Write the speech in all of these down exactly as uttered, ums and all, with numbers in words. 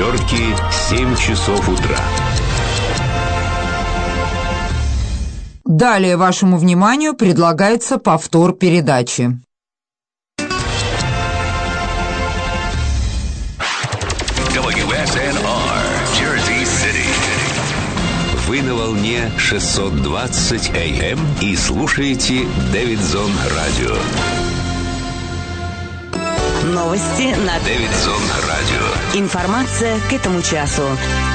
пятерки семь часов утра. Далее вашему вниманию предлагается повтор передачи. дабл ю эс эн ар, Jersey City. Вы на волне шестьсот двадцать эй эм и слушаете Дэвидсон Радио. Новости на Дэвидсон Радио. Информация к этому часу.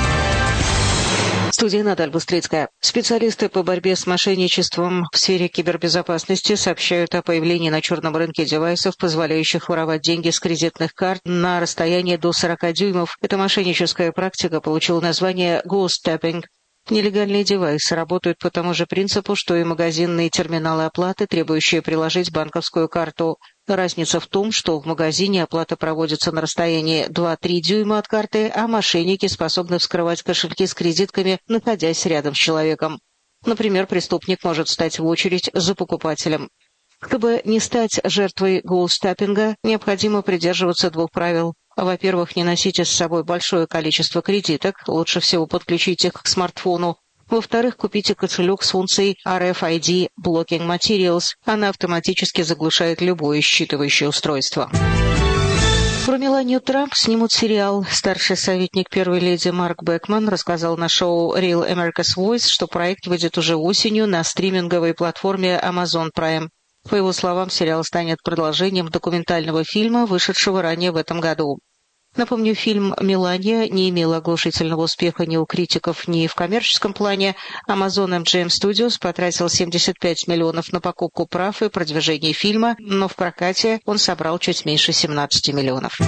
В студии Наталья Бустрицкая. Специалисты по борьбе с мошенничеством в сфере кибербезопасности сообщают о появлении на черном рынке девайсов, позволяющих воровать деньги с кредитных карт на расстоянии до сорока дюймов. Эта мошенническая практика получила название Ghost Tapping. Нелегальные девайсы работают по тому же принципу, что и магазинные терминалы оплаты, требующие приложить банковскую карту. Разница в том, что в магазине оплата проводится на расстоянии два-три дюйма от карты, а мошенники способны вскрывать кошельки с кредитками, находясь рядом с человеком. Например, преступник может встать в очередь за покупателем. Чтобы не стать жертвой гоустаппинга, необходимо придерживаться двух правил. Во-первых, не носите с собой большое количество кредиток, лучше всего подключить их к смартфону. Во-вторых, купите кошелек с функцией ар эф ай ди Blocking Materials. Она автоматически заглушает любое считывающее устройство. Про Меланию Трамп снимут сериал. Старший советник первой леди Марк Бекман рассказал на шоу Real America's Voice, что проект выйдет уже осенью на стриминговой платформе Amazon Prime. По его словам, сериал станет продолжением документального фильма, вышедшего ранее в этом году. Напомню, фильм «Мелания» не имел оглушительного успеха ни у критиков, ни в коммерческом плане. Amazon эм джи эм Studios потратил семьдесят пять миллионов на покупку прав и продвижение фильма, но в прокате он собрал чуть меньше семнадцати миллионов.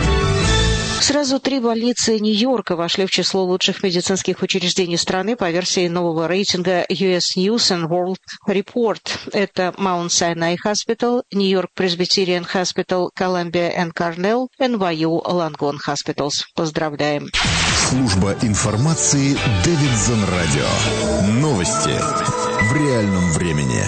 Сразу три больницы Нью-Йорка вошли в число лучших медицинских учреждений страны по версии нового рейтинга ю эс News and World Report. Это Mount Sinai Hospital, New York Presbyterian Hospital, Columbia and Cornell, эн вай ю Langone Hospitals. Поздравляем! Служба информации Дэвидсон Радио. Новости в реальном времени.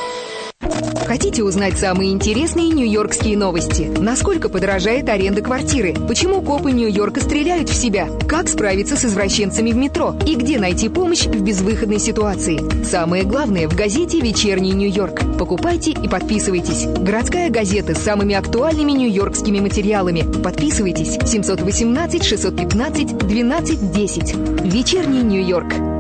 Хотите узнать самые интересные нью-йоркские новости? Насколько подорожает аренда квартиры? Почему копы Нью-Йорка стреляют в себя? Как справиться с извращенцами в метро? И где найти помощь в безвыходной ситуации? Самое главное в газете «Вечерний Нью-Йорк». Покупайте и подписывайтесь. Городская газета с самыми актуальными нью-йоркскими материалами. Подписывайтесь. семь один восемь шесть один пять один два десять. «Вечерний Нью-Йорк».